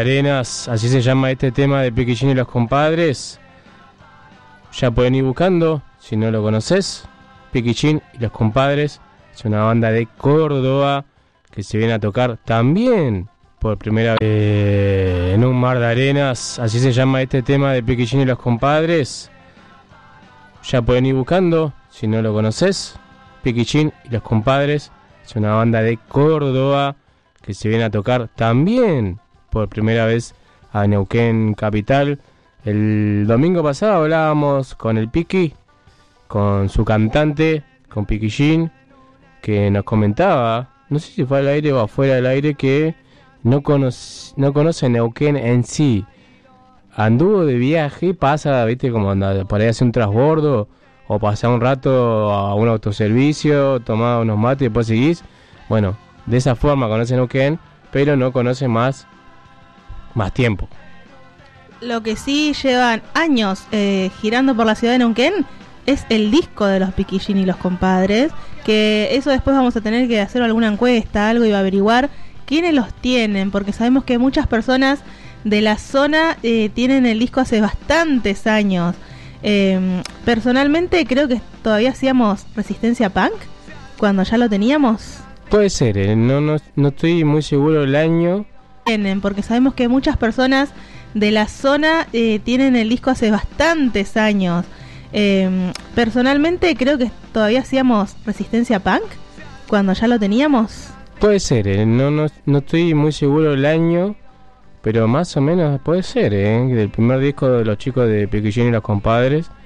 Arenas, así se llama este tema de Piquillín y los compadres. Ya pueden ir buscando, si no lo conoces. Piquillín y los compadres es una banda de Córdoba que se viene a tocar también por primera vez en un mar de arenas. Así se llama este tema de Piquillín y los compadres. Ya pueden ir buscando, si no lo conoces. Piquillín y los compadres es una banda de Córdoba que se viene a tocar también por primera vez a Neuquén Capital. El domingo pasado hablábamos con el Piqui, con su cantante, con Piquillín, que nos comentaba, no sé si fue al aire o afuera del aire, que no conoce Neuquén en sí. Anduvo de viaje, pasa, viste, como anda, por ahí hace un transbordo, o pasar un rato a un autoservicio, tomar unos mates y después seguís. Bueno, de esa forma conoce Neuquén, pero no conoce más tiempo. Lo que sí llevan años girando por la ciudad de Neuquén es el disco de los Piquillín y los compadres, que eso después vamos a tener que hacer alguna encuesta, algo, y va a averiguar quiénes los tienen, porque sabemos que muchas personas de la zona tienen el disco hace bastantes años. Personalmente creo que todavía hacíamos Resistencia Punk cuando ya lo teníamos. Puede ser, no estoy muy seguro del año. Porque sabemos que muchas personas de la zona tienen el disco hace bastantes años. Personalmente creo que todavía hacíamos Resistencia Punk cuando ya lo teníamos. Puede ser, no estoy muy seguro del año, pero más o menos puede ser, del primer disco de los chicos de Piquillín y los compadres.